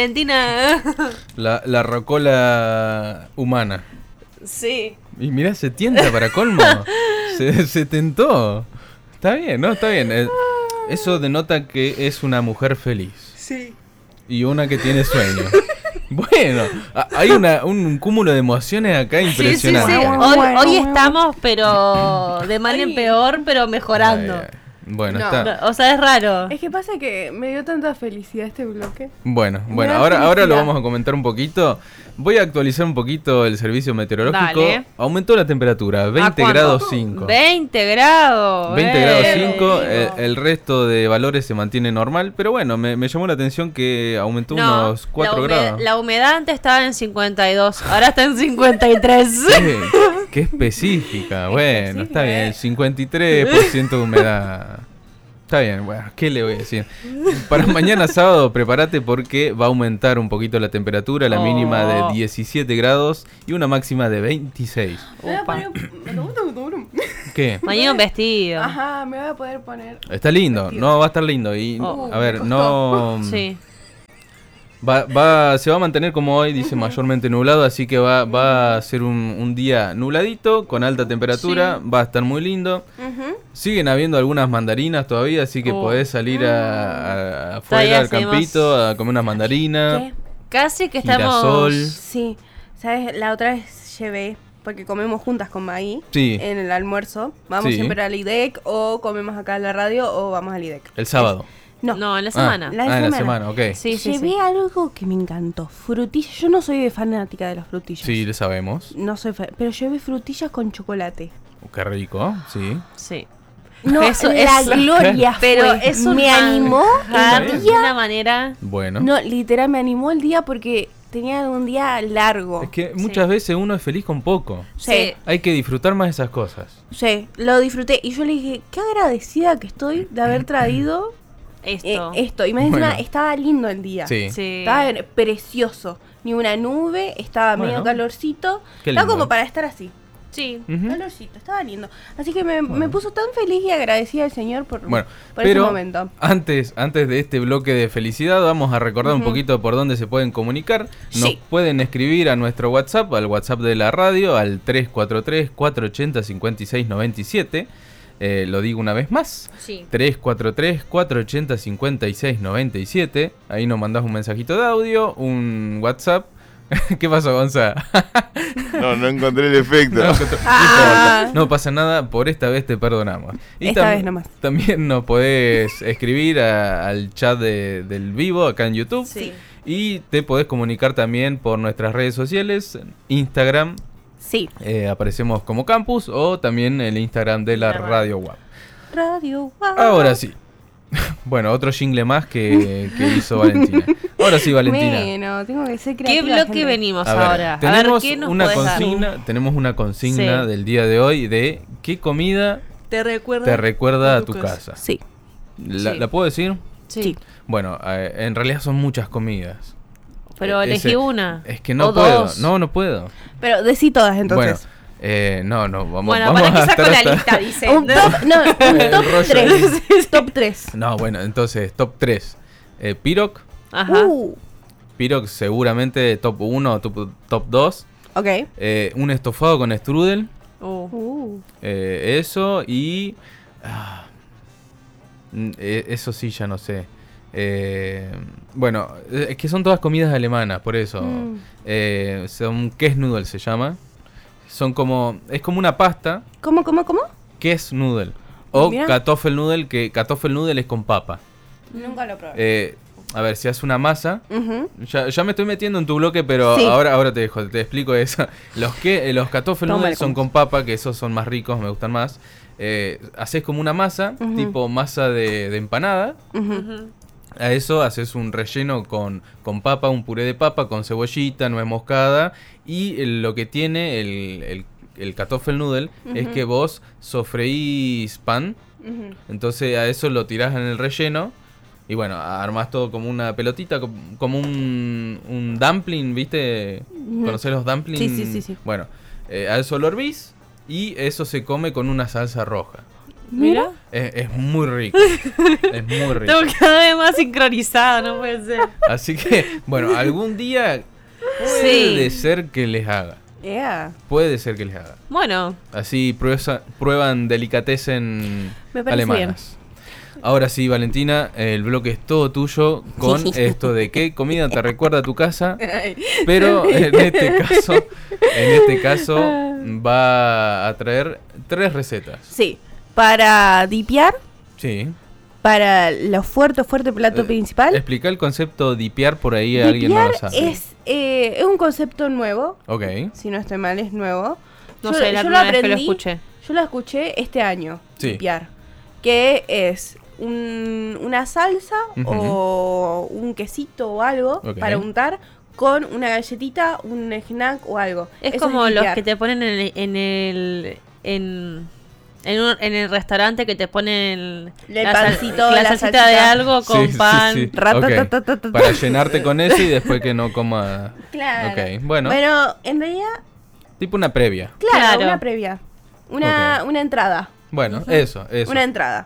Valentina. La rocola humana. Sí. Y mirá, se tienta para colmo. se tentó. Está bien, ¿no? Está bien. Eso denota que es una mujer feliz. Sí. Y una que tiene sueño. Bueno, hay un cúmulo de emociones acá impresionante. Sí. Hoy estamos, pero de mal en peor, pero mejorando. Bueno, No. está. O sea, es raro. Es que pasa que me dio tanta felicidad este bloque. Bueno, Me da ahora lo felicidad. vamos a comentar un poquito. Voy a actualizar un poquito el servicio meteorológico. Dale. Aumentó la temperatura, 20 cuánto? grados 5. 20 grados. 20 grados 5, digo. el resto de valores se mantiene normal, pero bueno, me llamó la atención que aumentó unos 4 grados. La humedad antes estaba en 52, ahora está en 53. Qué específica, bueno, está bien, 53% de humedad. Está bien, bueno, ¿qué le voy a decir? Para mañana sábado prepárate porque va a aumentar un poquito la temperatura, la mínima de 17 grados y una máxima de 26. Upa. ¿Qué? Mañana un vestido. Ajá, me voy a poder poner. Está lindo, no va a estar lindo y a ver, me no Sí. se va a mantener como hoy, dice mayormente nublado, así que va a ser un día nubladito con alta temperatura, va a estar muy lindo. Siguen habiendo algunas mandarinas todavía, así que podés salir afuera Todavía al campito a comer unas mandarinas. ¿Qué? Casi que Girasol. estamos. Sí, ¿sabes? La otra vez llevé, porque comemos juntas con Maggie Sí. en el almuerzo. Vamos Sí. siempre al IDEC o comemos acá en la radio o vamos al IDEC. El sábado. No, en la semana. La en la semana. semana, ok. Sí, sí, Llevé sí. algo que me encantó. Frutillas. Yo no soy fanática de los frutillas. Sí, lo sabemos. No soy pero llevé frutillas con chocolate. Qué rico, sí. Sí. No, Eso la es- gloria Pero fue. es un me animó manjar el de día. una manera. Bueno. No, literal me animó el día porque tenía un día largo. Es que muchas veces uno es feliz con poco. Sí, Hay que disfrutar más esas cosas. sí, lo disfruté. Y yo le dije, qué agradecida que estoy de haber traído Esto. Y más encima Bueno. estaba lindo el día. Sí. Sí. Estaba precioso. Ni una nube, estaba Bueno. medio calorcito. Qué Estaba lindo. como para estar así. Sí. Ujú. Calorcito, estaba lindo. Así que me puso tan feliz y agradecida al Señor por ese pero momento. antes de este bloque de felicidad, vamos a recordar un poquito por dónde se pueden comunicar. Nos Sí. pueden escribir a nuestro WhatsApp, al WhatsApp de la radio, al 343-480-5697. Lo digo una vez más. Sí. 343-480-5697. Ahí nos mandás un mensajito de audio, un WhatsApp. ¿Qué pasó, Gonza? No encontré el efecto. No importa, no pasa nada, por esta vez te perdonamos. Y Esta vez nomás. También nos podés escribir al chat del vivo acá en YouTube. Sí. Y te podés comunicar también por nuestras redes sociales, Instagram, Sí. aparecemos como Campus, o también el Instagram de la Radio Web. Radio Wow. Ahora sí. Bueno, otro jingle más que hizo Valentina. Ahora sí, Valentina. Bueno, tengo que ser ¿Qué creativa. bloque gente. venimos A ver, ahora? tenemos ¿qué nos una puedes dar? tenemos una consigna Sí. del día de hoy de qué comida ¿Te recuerda? te recuerda a tu casa. Sí. ¿La, Sí. la puedo decir? Sí. Bueno, en realidad son muchas comidas. Pero elegí una. Es que no O puedo. dos. No puedo. Pero decí todas entonces. Bueno, no, vamos, Bueno, vamos para a que saco estar la hasta- lista, dice. Un top, un top rollo 3. Top 3. No, bueno, entonces, top 3. Pirog. Ajá. Pirog seguramente top 1 o top 2. Ok. Un estofado con strudel. Uh. Eso y... eso sí, ya no sé. Bueno, es que son todas comidas alemanas, por eso. Son Käsnudeln se llama. Son como... Es como una pasta. ¿Cómo? Käsnudeln. O Mirá. Kartoffelnudel, que Kartoffelnudel es con papa. Nunca lo probé. A ver, si hace una masa... Ujú. Ya me estoy metiendo en tu bloque, pero Sí. ahora te dejo, te explico eso. Los Kartoffelnudel Tómale, son como- con papa, que esos son más ricos, me gustan más. Haces como una masa, Ujú. tipo masa de empanada. Ujú. A eso haces un relleno con papa, un puré de papa, con cebollita, nuez moscada. Y lo que tiene el Kartoffelnudel es que vos sofreís pan. Ujú. Entonces a eso lo tirás en el relleno. Y bueno, armás todo como una pelotita, como un dumpling, ¿viste? ¿Conocés los dumplings? Sí. Bueno, a eso lo hervís y eso se come con una salsa roja. Mira. Es muy rico. Es muy rico. Tengo cada vez más sincronizado, no puede ser. Así que, bueno, algún día puede ser que les haga. Yeah. Puede ser que les haga. Bueno, Así prueban delicatessen Me parece alemanas. Ahora sí, Valentina, el bloque es todo tuyo con esto de qué comida te recuerda a tu casa. Pero en este caso va a traer 3 recetas. Sí, para dipear, Sí. para lo fuerte plato principal. Explica el concepto dipear, por ahí alguien no lo Dipear sabe. es un concepto nuevo, Ok. si no estoy mal, es nuevo. no sé, la primera vez que lo escuché. Yo lo escuché este año, Sí. dipear, que es una salsa Ujú. o un quesito o algo Ok. para untar con una galletita, un snack o algo. Es Eso como los dipear. que te ponen en el restaurante que te ponen El pancito, la la salsita de salsita. algo con Sí, pan. sí. Ratatatatata. Para llenarte con eso y después que no coma. Claro. Ok, bueno. Bueno, en realidad, Tipo una previa. claro, Claro. una previa. Una entrada. Bueno, eso. Una entrada.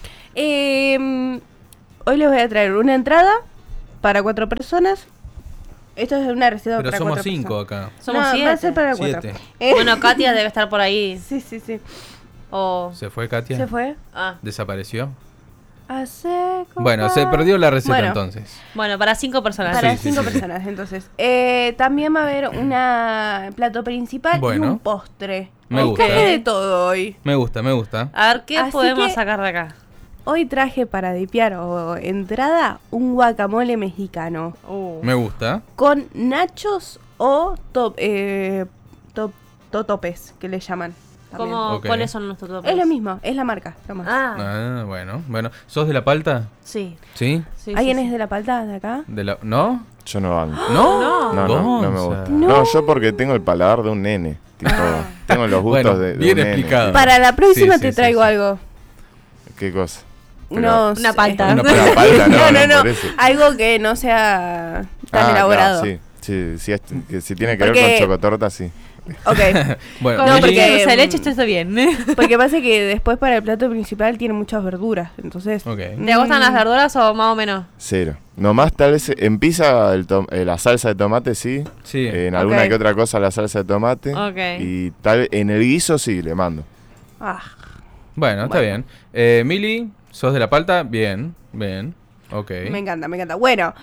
Hoy les voy a traer una entrada para 4 personas. Esto es una receta Pero para somos 4 5 personas. acá. Somos No, 7. va a ser para 4. 7. Bueno, Katia debe estar por ahí. Sí, sí, sí. O... ¿Se fue Katia? Se fue. Ah. ¿Desapareció? Hace Bueno, se perdió la receta Bueno. entonces. Bueno, para 5 personas. Para Sí, sí, 5 sí. personas, entonces. También va a haber una plato principal y Bueno. un postre. Me gusta. Traje de todo hoy. Me gusta. A ver, ¿qué Así podemos que- sacar de acá? Hoy traje para dipear o entrada un guacamole mexicano Me gusta. con nachos o totopes, que le llaman. también. ¿Cómo, Ok. ¿Cuáles son nuestros topes? Es lo mismo, es la marca. Toma. Ah, Ah, bueno. ¿Sos de La Palta? sí. ¿Sí? Sí, ¿Alguien sí, es de La Palta de acá? ¿No? Yo no banco. ¿No? No me Gonza. gusta. No. No, yo porque tengo el paladar de un nene. Tipo, tengo los gustos Bueno, de bien un nene. explicado. Para la próxima Sí, te sí, traigo sí. algo. ¿Qué cosa? Una palta. Una Una palta, no, por eso. Algo que no sea tan elaborado. Claro, sí, que si tiene que ver Porque- con chocotorta, sí. Ok. Bueno, Como No, Mili- porque- porque dulce de leche esto está bien. Porque pasa que después para el plato principal tiene muchas verduras. Entonces. Ok. ¿Te gustan las verduras o más o menos? Cero. Nomás tal vez en pizza la salsa de tomate sí. Sí. En alguna Ok. que otra cosa la salsa de tomate. Ok. Y tal en el guiso sí le mando. Ah, Bueno, está bien. Mili, ¿sos de La Palta? Bien. Ok. me encanta, me encanta. Bueno,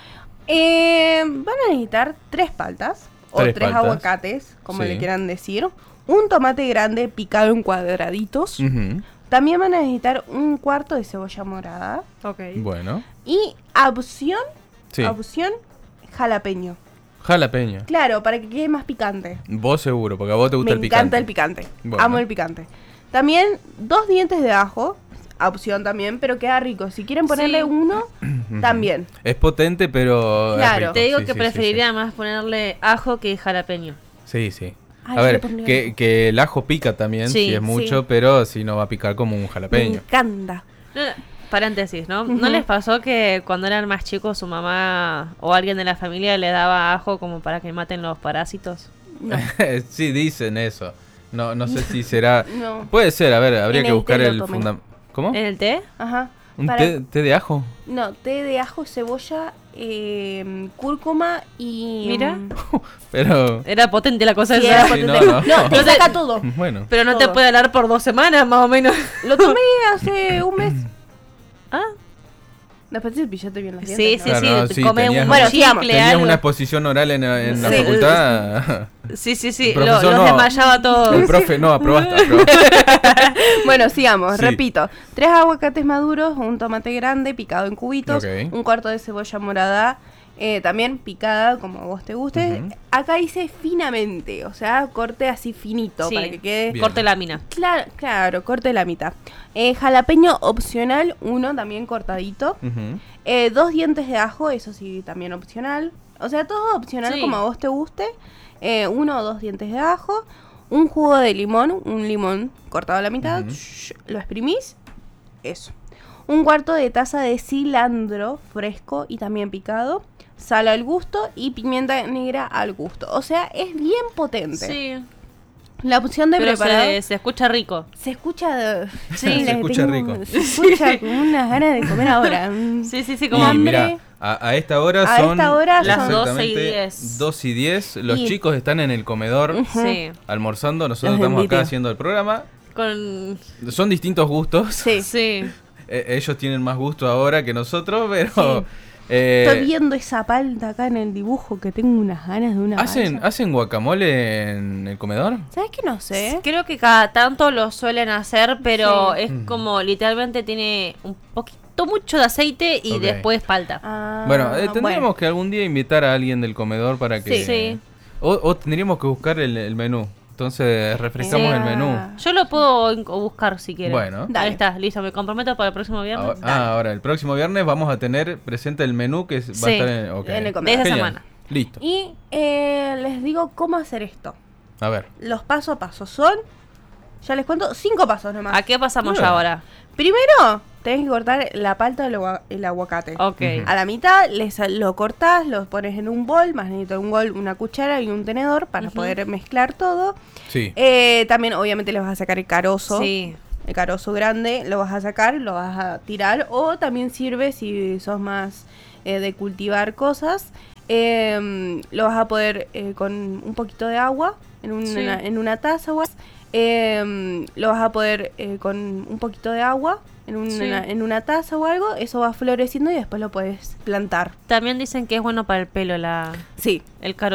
van a necesitar 3 paltas o 3 3 paltas. aguacates, como Sí. le quieran decir. Un tomate grande picado en cuadraditos. Ujú. También van a necesitar un cuarto de cebolla morada. Ok. Bueno. Y opción jalapeño. Jalapeño. Claro, para que quede más picante. Vos seguro, porque a vos te gusta Me el picante. encanta el picante. Bueno. Amo el picante. También 2 dientes de ajo. Opción también, pero queda rico. Si quieren ponerle Sí. uno, también. Es potente, pero. es Claro. rico. Te digo Sí, que sí, preferiría más ponerle ajo que jalapeño. Sí, sí. Ay, A yo ver, le pondría que el ajo pica también, Sí, si es mucho, sí. pero si no va a picar como un Me jalapeño. encanta. No, paréntesis, ¿no? Ujú. ¿No les pasó que cuando eran más chicos su mamá o alguien de la familia le daba ajo como para que maten los parásitos? No. Sí, dicen eso. No sé si será. No. Puede ser, a ver, habría En que el buscar té lo el tomé. fundamento. ¿Cómo? ¿En el té? Ajá. ¿Un Para- té de ajo? No, té de ajo, cebolla, cúrcuma y... Mira. Pero. Era potente la cosa Sí, esa. era Sí, potente. no. No, te saca todo. Bueno. Pero no te Todo. puede hablar por 2 semanas, más o menos. Lo tomé hace un mes. Ah, Después te pillaste bien los sí, dientes, sí, ¿no? Claro, no, sí. sí, Come tenías- un Bueno, chicle, sigamos. Tenías algo. una exposición oral en la Sí. facultad. Sí, sí, sí. El profesor Los no. desmayaba todos. El profe, no, aprobaste. Bueno, sigamos, Sí. repito. 3 aguacates maduros, un tomate grande picado en cubitos, Ok. un cuarto de cebolla morada, también picada como a vos te guste. Ujú. Acá hice finamente, o sea, corte así finito Sí. para que quede... Bien. Corte lámina. Claro, corte la mitad. Jalapeño opcional, uno también cortadito. Ujú. 2 dientes de ajo, eso sí, también opcional. O sea, todo opcional Sí. como a vos te guste. 1 o 2 dientes de ajo. Un jugo de limón, un limón cortado a la mitad. Ujú. Lo exprimís. Eso. Un cuarto de taza de cilantro fresco y también picado. Sal al gusto y pimienta negra al gusto. O sea, es bien potente. Sí. La opción de Pero preparado se escucha rico. se escucha... Se escucha rico. Se escucha con unas ganas de comer ahora. Sí, Y como hambre. mira, a esta hora A son esta hora Las son- 12:10. 2:10. Los Y- chicos están en el comedor Sí. almorzando. Nosotros Los estamos envidio. acá haciendo el programa. Con... Son distintos gustos. Sí. Sí. Ellos tienen más gusto ahora que nosotros, pero... Estoy viendo esa palta acá en el dibujo que tengo unas ganas de una ¿Hacen, masa. ¿Hacen guacamole en el comedor? ¿Sabes qué? No sé. Creo que cada tanto lo suelen hacer, pero Sí. es como literalmente tiene un poquito mucho de aceite y Ok. después palta. Ah, Bueno, tendríamos bueno. que algún día invitar a alguien del comedor para que... Sí. O tendríamos que buscar el menú. Entonces refrescamos Sí. el menú. Yo lo puedo buscar si quieren. Bueno. Dale. Ahí está, listo, me comprometo para el próximo viernes. Ahora, el próximo viernes vamos a tener presente el menú que va a Sí. estar en, ok. En el comedor. De esa Genial. semana. Listo. Y les digo cómo hacer esto. A ver. Los paso a paso son, ya les cuento, 5 pasos nomás. ¿A qué pasamos Bueno. ya ahora? Primero, tenés que cortar la palta del el aguacate. Ok. Ujú. A la mitad lo cortás, lo pones en un bol, más necesito un bol, una cuchara y un tenedor para Ujú. poder mezclar todo. Sí. También obviamente le vas a sacar el carozo. Sí. El carozo grande lo vas a sacar, lo vas a tirar. O también sirve si sos más de cultivar cosas. Lo vas a poder con un poquito de agua Sí. en una taza. Lo vas a poder con un poquito de agua Sí. en una taza o algo. Eso va floreciendo y después lo puedes plantar. También dicen que es bueno para el pelo Sí. el caro.